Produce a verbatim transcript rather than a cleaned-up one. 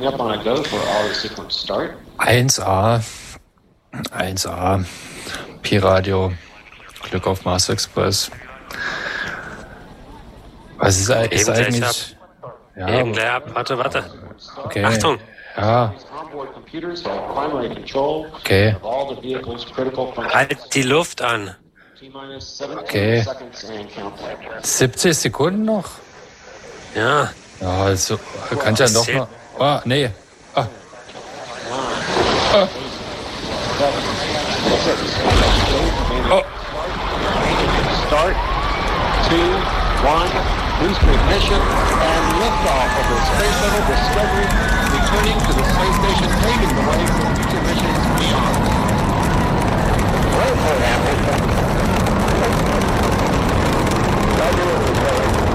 up on a go for auto sequence start. eins A. eins A. Pi-Radio. Glück auf Mars Express. Was ist, ist eigentlich... Ja, Eben gleich ab. Warte, warte. okay. Achtung. Ja. Okay. Halt die Luft an. Okay. siebzig Sekunden noch? Ja. Ja, also kann ich ja noch mal... Ah, nee. Ah. Ah. Oh. Start, two, one, booster ignition, and liftoff of the Space Shuttle Discovery, returning to the space station, paving the way for future missions beyond. Well, for